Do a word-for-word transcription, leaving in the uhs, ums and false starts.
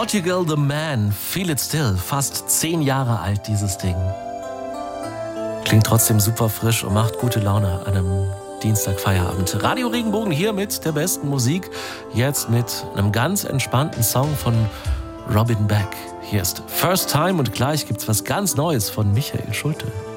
Portugal the Man, Feel It Still, fast zehn Jahre alt dieses Ding. Klingt trotzdem super frisch und macht gute Laune an einem Dienstagfeierabend. Radio Regenbogen hier mit der besten Musik, jetzt mit einem ganz entspannten Song von Robin Beck. Hier ist First Time und gleich gibt's was ganz Neues von Michael Schulte.